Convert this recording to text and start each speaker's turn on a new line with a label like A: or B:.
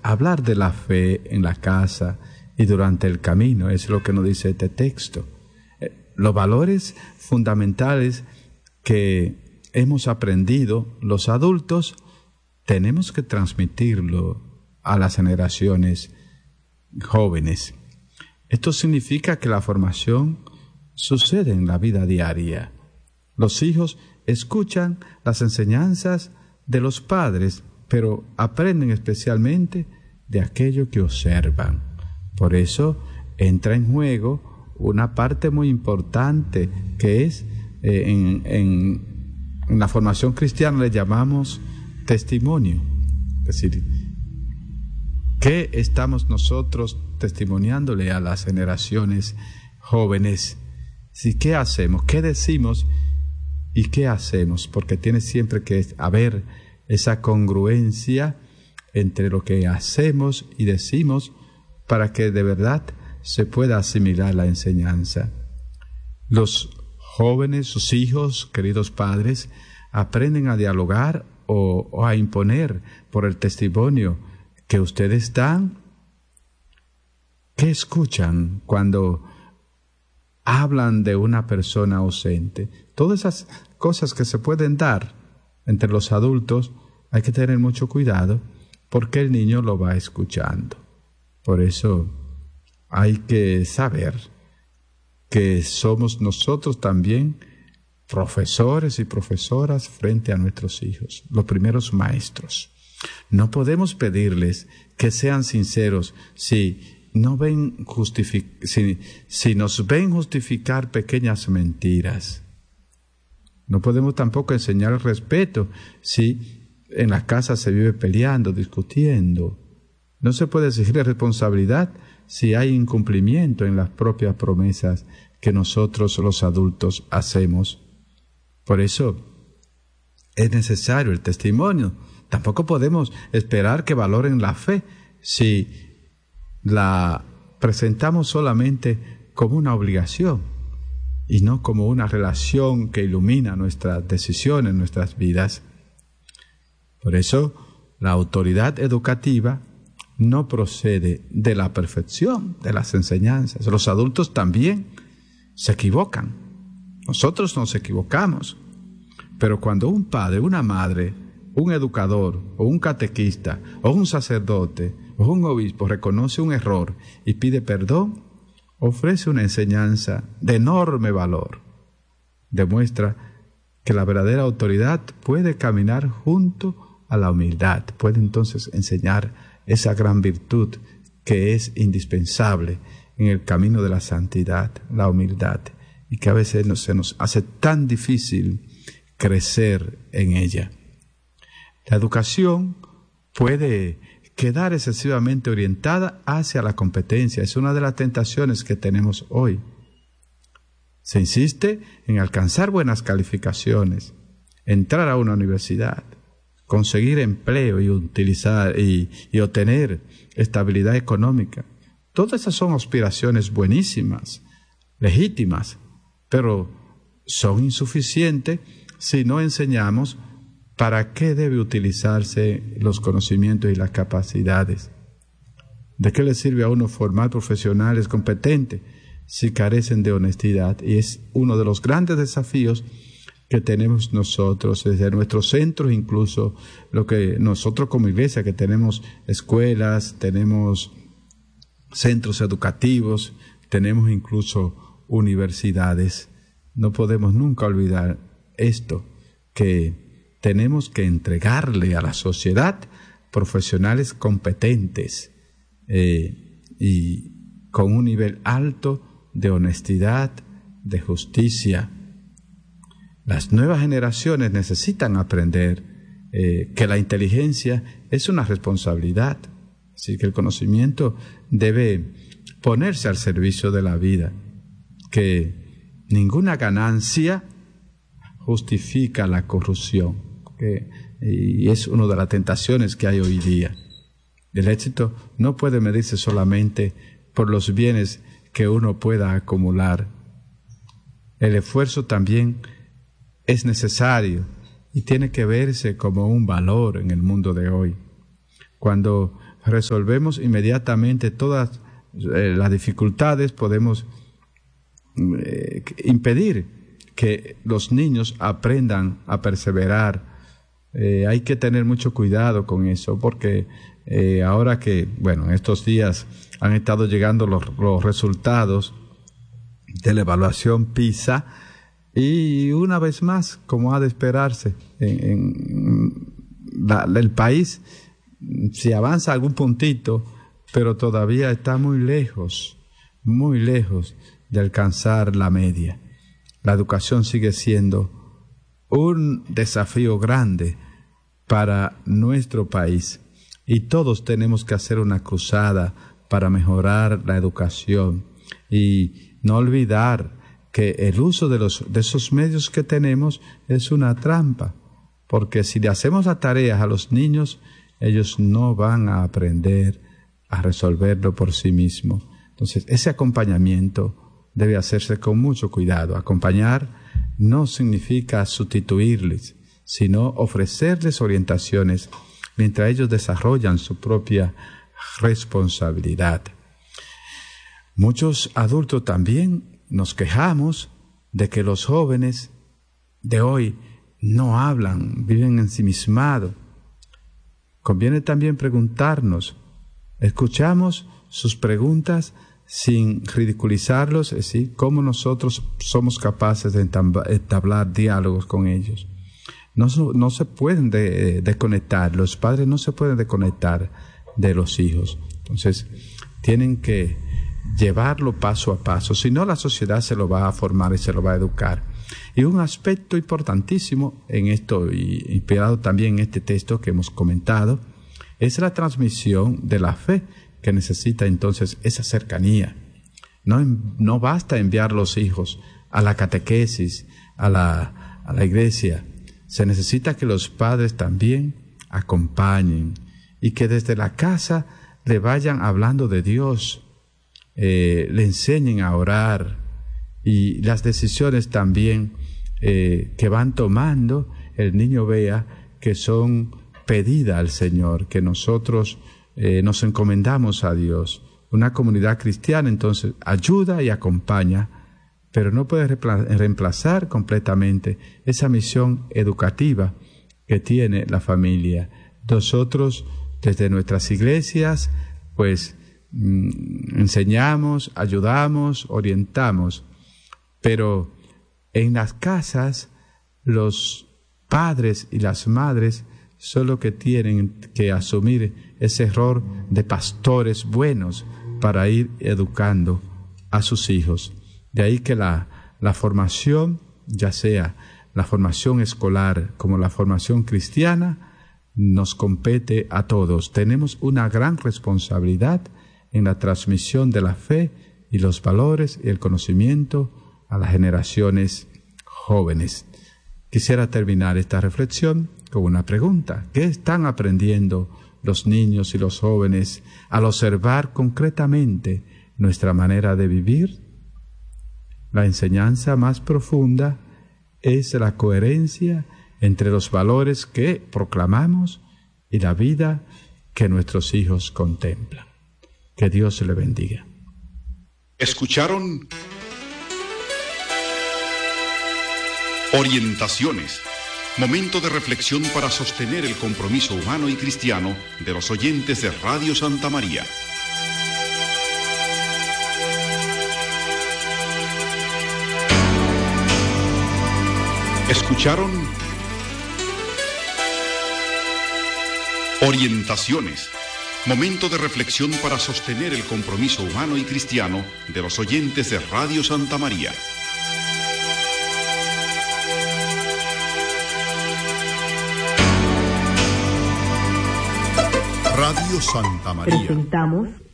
A: hablar de la fe en la casa y durante el camino, es lo que nos dice este texto. Los valores fundamentales que hemos aprendido los adultos, tenemos que transmitirlo a las generaciones jóvenes. Esto significa que la formación sucede en la vida diaria. Los hijos escuchan las enseñanzas de los padres, pero aprenden especialmente de aquello que observan. Por eso entra en juego una parte muy importante que es, en la formación cristiana le llamamos testimonio. Es decir, ¿qué estamos nosotros testimoniándole a las generaciones jóvenes? ¿Sí? ¿Qué hacemos? ¿Qué decimos? ¿Y qué hacemos? Porque tiene siempre que haber esa congruencia entre lo que hacemos y decimos para que de verdad se pueda asimilar la enseñanza. Los jóvenes, sus hijos, queridos padres, aprenden a dialogar o a imponer por el testimonio que ustedes dan. ¿Qué escuchan cuando hablan de una persona ausente? Todas esas cosas que se pueden dar entre los adultos, hay que tener mucho cuidado porque el niño lo va escuchando. Por eso hay que saber que somos nosotros también profesores y profesoras frente a nuestros hijos, los primeros maestros. No podemos pedirles que sean sinceros si nos ven justificar pequeñas mentiras. No podemos tampoco enseñar el respeto si en la casa se vive peleando, discutiendo. No se puede exigir responsabilidad si hay incumplimiento en las propias promesas que nosotros los adultos hacemos. Por eso es necesario el testimonio. Tampoco podemos esperar que valoren la fe si la presentamos solamente como una obligación y no como una relación que ilumina nuestras decisiones, nuestras vidas. Por eso, la autoridad educativa no procede de la perfección de las enseñanzas. Los adultos también se equivocan. Nosotros nos equivocamos. Pero cuando un padre, una madre, un educador, o un catequista, o un sacerdote, o un obispo reconoce un error y pide perdón, ofrece una enseñanza de enorme valor. Demuestra que la verdadera autoridad puede caminar junto a la humildad, puede entonces enseñar esa gran virtud que es indispensable en el camino de la santidad, la humildad, y que a veces se nos hace tan difícil crecer en ella. La educación puede quedar excesivamente orientada hacia la competencia. Es una de las tentaciones que tenemos hoy. Se insiste en alcanzar buenas calificaciones, entrar a una universidad, conseguir empleo y obtener estabilidad económica. Todas esas son aspiraciones buenísimas, legítimas, pero son insuficientes si no enseñamos para qué debe utilizarse los conocimientos y las capacidades. ¿De qué le sirve a uno formar profesionales competentes si carecen de honestidad? Y es uno de los grandes desafíos que tenemos nosotros desde nuestros centros, incluso lo que nosotros como iglesia, que tenemos escuelas, tenemos centros educativos, tenemos incluso universidades. No podemos nunca olvidar esto, que tenemos que entregarle a la sociedad profesionales competentes y con un nivel alto de honestidad, de justicia. Las nuevas generaciones necesitan aprender que la inteligencia es una responsabilidad, así que el conocimiento debe ponerse al servicio de la vida, que ninguna ganancia justifica la corrupción, y es una de las tentaciones que hay hoy día. El éxito no puede medirse solamente por los bienes que uno pueda acumular. El esfuerzo también es necesario y tiene que verse como un valor en el mundo de hoy. Cuando resolvemos inmediatamente todas las dificultades, podemos impedir que los niños aprendan a perseverar. Hay que tener mucho cuidado con eso, porque ahora que, en estos días han estado llegando los resultados de la evaluación PISA, y una vez más, como ha de esperarse, el país si avanza algún puntito, pero todavía está muy lejos de alcanzar la media. La educación sigue siendo un desafío grande para nuestro país, y todos tenemos que hacer una cruzada para mejorar la educación y no olvidar que el uso de esos medios que tenemos es una trampa, porque si le hacemos las tareas a los niños, ellos no van a aprender a resolverlo por sí mismos. Entonces, ese acompañamiento debe hacerse con mucho cuidado. Acompañar no significa sustituirles, sino ofrecerles orientaciones mientras ellos desarrollan su propia responsabilidad. Muchos adultos también nos quejamos de que los jóvenes de hoy no hablan, viven ensimismados. Conviene también preguntarnos, ¿escuchamos sus preguntas sin ridiculizarlos? Es decir, ¿cómo nosotros somos capaces de entablar diálogos con ellos? No se pueden desconectar, los padres no se pueden desconectar de los hijos. Entonces, tienen que llevarlo paso a paso, si no la sociedad se lo va a formar y se lo va a educar. Y un aspecto importantísimo en esto, y inspirado también en este texto que hemos comentado, es la transmisión de la fe, que necesita entonces esa cercanía. No basta enviar los hijos a la catequesis, a la iglesia. Se necesita que los padres también acompañen y que desde la casa le vayan hablando de Dios, le enseñen a orar, y las decisiones también que van tomando, el niño vea que son pedidas al Señor, que nosotros nos encomendamos a Dios. Una comunidad cristiana entonces ayuda y acompaña, pero no puede reemplazar completamente esa misión educativa que tiene la familia. Nosotros, desde nuestras iglesias, pues enseñamos, ayudamos, orientamos, pero en las casas los padres y las madres son los que tienen que asumir ese rol de pastores buenos para ir educando a sus hijos. De ahí que la formación, ya sea la formación escolar como la formación cristiana, nos compete a todos. Tenemos una gran responsabilidad en la transmisión de la fe y los valores y el conocimiento a las generaciones jóvenes. Quisiera terminar esta reflexión con una pregunta. ¿Qué están aprendiendo los niños y los jóvenes al observar concretamente nuestra manera de vivir? La enseñanza más profunda es la coherencia entre los valores que proclamamos y la vida que nuestros hijos contemplan. Que Dios le bendiga.
B: Escucharon Orientaciones, momento de reflexión para sostener el compromiso humano y cristiano de los oyentes de Radio Santa María. Escucharon Orientaciones, momento de reflexión para sostener el compromiso humano y cristiano de los oyentes de Radio Santa María. Radio Santa María.
C: Presentamos